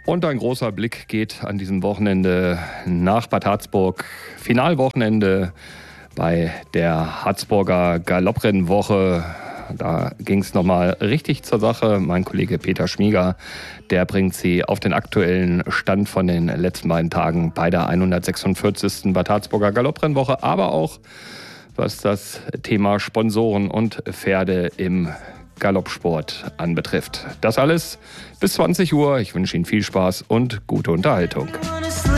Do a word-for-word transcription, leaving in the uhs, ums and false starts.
Und ein großer Blick geht an diesem Wochenende nach Bad Harzburg. Finalwochenende bei der Harzburger Galopprennwoche. Da ging es nochmal richtig zur Sache. Mein Kollege Peter Schmieger, der bringt Sie auf den aktuellen Stand von den letzten beiden Tagen bei der hundertsechsundvierzigsten Bad Harzburger Galopprennwoche, aber auch was das Thema Sponsoren und Pferde im Galoppsport anbetrifft. Das alles bis zwanzig Uhr. Ich wünsche Ihnen viel Spaß und gute Unterhaltung.